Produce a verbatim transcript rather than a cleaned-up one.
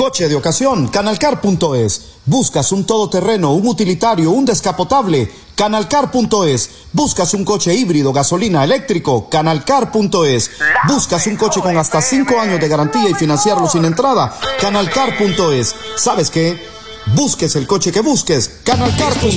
coche de ocasión, canalcar punto es. Buscas un todoterreno, un utilitario, un descapotable, canalcar punto es. Buscas un coche híbrido, gasolina, eléctrico, canalcar punto es. Buscas un coche con hasta cinco años de garantía y financiarlo sin entrada, canalcar punto es. ¿Sabes qué? Busques el coche que busques, canalcar punto es.